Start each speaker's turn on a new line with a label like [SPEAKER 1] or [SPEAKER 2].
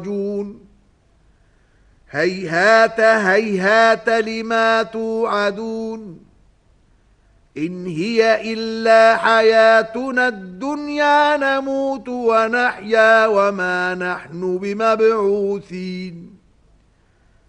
[SPEAKER 1] هيهات هيهات لما توعدون إن هي إلا حياتنا الدنيا نموت ونحيا وما نحن بمبعوثين